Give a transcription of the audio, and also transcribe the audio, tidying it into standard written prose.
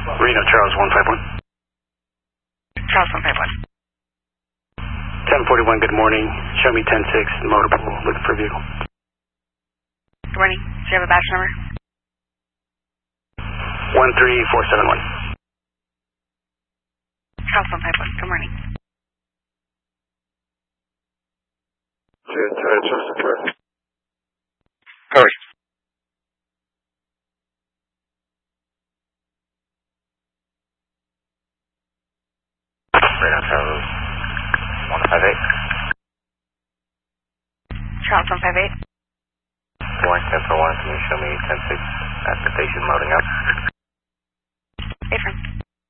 Reno, Charles 151. Charles 151. 1041, good morning. Show me 10-6, motor pool, looking for a vehicle. Good morning. Do you have a batch number? 13471. Charles 151. Good morning. Hurry. Reno, Charles 158. Charles 158. One 1041, can you show me 10-6 at the station loading up? Hey, friend.